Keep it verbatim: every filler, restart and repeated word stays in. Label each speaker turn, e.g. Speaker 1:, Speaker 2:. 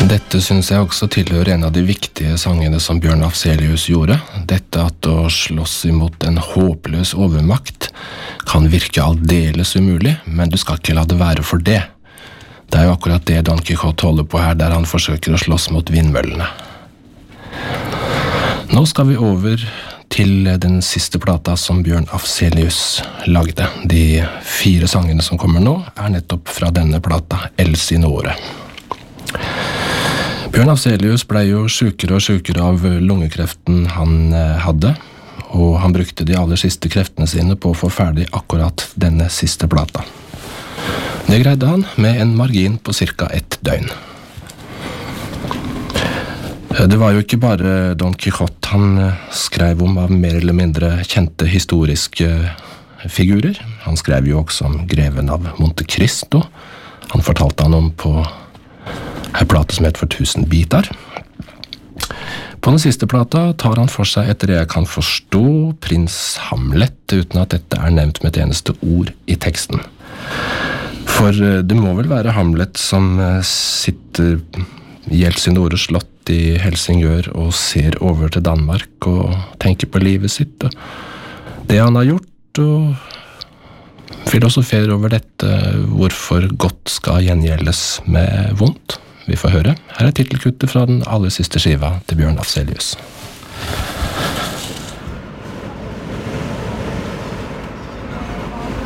Speaker 1: Dette synes jeg også tilhører en av de viktige sangene som Bjørn Afzelius gjorde. Dette at å slåss imot en håpløs overmakt kan virke aldeles umulig, men du skal ikke la det være for det. Det er jo akkurat det Don Quixote holder på her, der han forsøker å slåss mot vindmøllene. Nå skal vi over til den siste plata som Bjørn Afzelius lagde. De fire sangene som kommer nå er nettopp fra denne plata, El Signore. Bjørn Afzelius ble jo sykere og sykere av lungekreften han hadde, og han brukte de aller siste kreftene sine på å få ferdig akkurat denne siste plata. Det greide han med en margin på cirka ett døgn. Det var jo ikke bare Don Quixote han skrev om av mer eller mindre kjente historiske figurer. Han skrev jo også om greven av Monte Cristo. Han fortalte han om på en plate som heter For tusen bitar. På den siste plata tar han for seg, etter det jeg kan forstå, prins Hamlet, uten at dette er nevnt med et eneste ord i teksten. For det må vel være Hamlet som sitter i El Signore slott i Helsingør og ser over til Danmark og tenker på livet sitt og det han har gjort, og filosoferer over dette, hvorfor godt skal gjengjeldes med vondt. Vi får høre. Her er titelkuttet fra den aller siste skiva til Bjørn Afzelius.